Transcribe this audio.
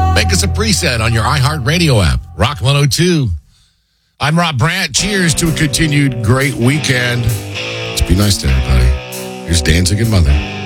Make us a preset on your iHeartRadio app. Rock 102. I'm Rob Brandt. Cheers to a continued great weekend. Let's be nice to everybody. Here's Danzig and Mother.